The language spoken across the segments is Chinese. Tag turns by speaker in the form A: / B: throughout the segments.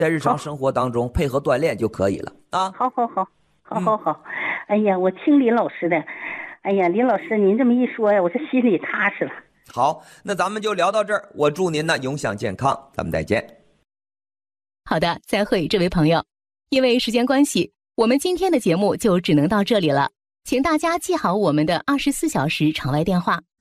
A: 在日常生活当中配合锻炼就可以了啊。
B: 好。哎呀，我听林老师的，哎呀，林老师您这么一说呀，我这心里踏实了。
A: 好，那咱们就聊到这儿。我祝您呢永享健康，咱们再见。
C: 好的，再会，这位朋友。因为时间关系，我们今天的节目就只能到这里了。请大家记好我们的24小时场外电话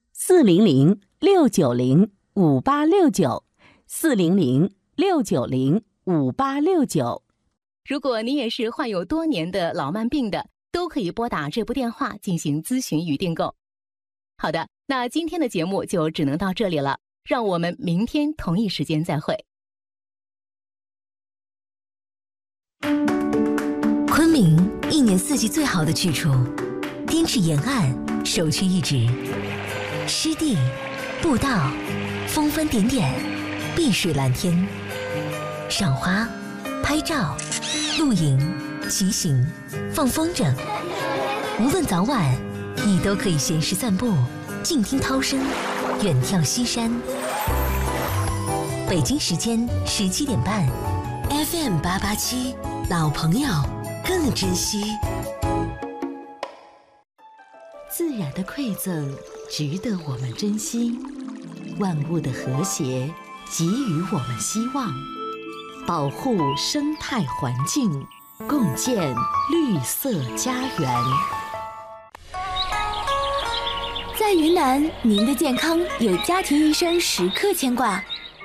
D: 400-690-5869，400-690-5869。
C: 如果你也是患有多年的老慢病的，都可以拨打这部电话进行咨询与订购。好的，那今天的节目就只能到这里了，让我们明天同一时间再会。
E: 昆明一年四季最好的去处，滇池沿岸首屈一指，湿地、步道、峰峰点点，碧水蓝天，赏花、拍照、露营、骑行、放风筝，无论早晚，你都可以闲时散步，静听涛声，远眺西山。北京时间17点半 ，FM 887，老朋友更珍惜。自然的馈赠值得我们珍惜，万物的和谐给予我们希望，保护生态环境，共建绿色家园。
F: 在云南，您的健康有家庭医生时刻牵挂。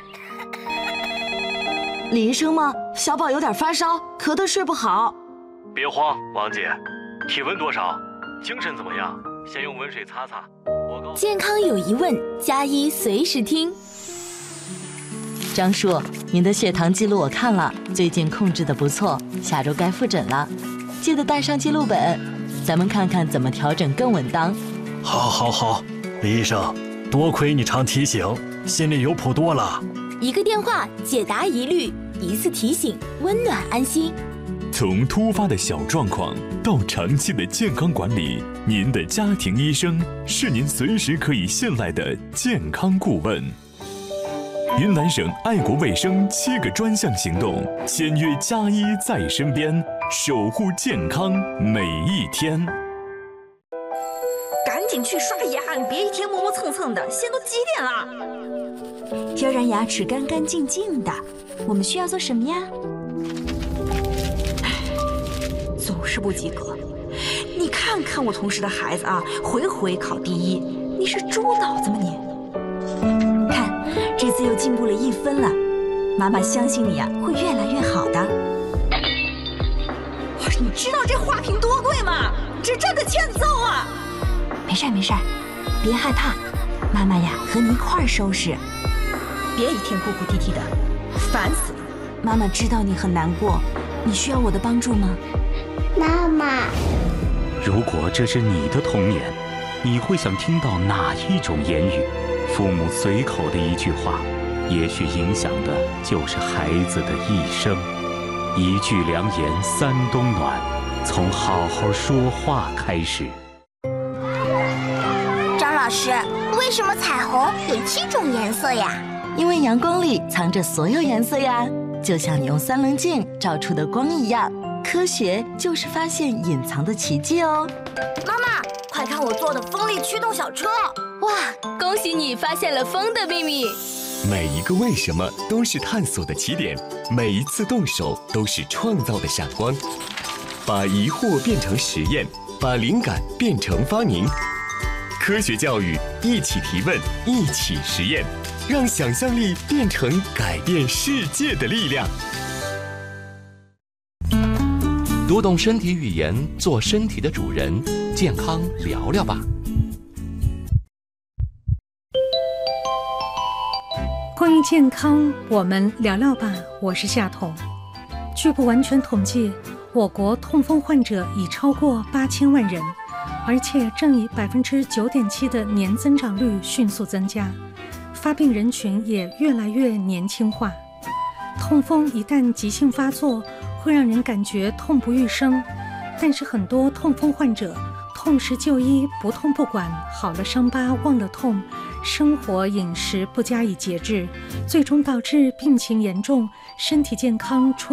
G: 李医生吗？小宝有点发烧，咳得睡不好。
H: 别慌，王姐，体温多少？精神怎么样？先用温水擦擦。
F: 健康有疑问，加医随时听。
G: 张叔，您的血糖记录我看了，最近控制得不错，下周该复诊了，记得带上记录本，咱们看看怎么调整更稳当。
H: 好，李医生，多亏你常提醒，心里有谱多了。
F: 一个电话解答疑虑，一次提醒温暖安心。
I: 从突发的小状况到长期的健康管理，您的家庭医生是您随时可以信赖的健康顾问。云南省爱国卫生7个专项行动，签约家医在身边，守护健康每一天。
J: 赶紧去刷牙，你别一天磨磨蹭蹭的，现在都几点了？
K: 要让牙齿干干净净的，我们需要做什么呀？
J: 总是不及格。你看看我同事的孩子啊，回回考第1，你是猪脑子吗你？
K: 看，这次又进步了1分了。妈妈相信你啊，会越来越好的。
J: 你知道这花瓶多贵吗？这真的欠揍啊！
K: 没事，别害怕，妈妈呀和你一块儿收拾。
J: 别一天哭哭啼啼的，烦死了。
K: 妈妈知道你很难过，你需要我的帮助吗？
L: 妈妈，
M: 如果这是你的童年，你会想听到哪一种言语？父母随口的一句话，也许影响的就是孩子的一生。一句良言3冬暖，从好好说话开始。
L: 张老师，为什么彩虹有7种颜色呀？
G: 因为阳光里藏着所有颜色呀，就像你用3棱镜照出的光一样。科学就是发现隐藏的奇迹哦。
L: 妈妈，快看我做的风力驱动小车！
F: 哇，恭喜你发现了风的秘密。
N: 每一个为什么都是探索的起点，每一次动手都是创造的闪光。把疑惑变成实验，把灵感变成发明。科学教育，一起提问，一起实验，让想象力变成改变世界的力量。
O: 读懂身体语言，做身体的主人，健康聊聊吧。
P: 关于健康，我们聊聊吧。我是夏彤。据不完全统计，我国痛风患者已超过8000万人，而且正以9.7%的年增长率迅速增加，发病人群也越来越年轻化。痛风一旦急性发作，会让人感觉痛不欲生，但是很多痛风患者痛时就医，不痛不管，好了伤疤忘了痛，生活饮食不加以节制，最终导致病情严重，身体健康出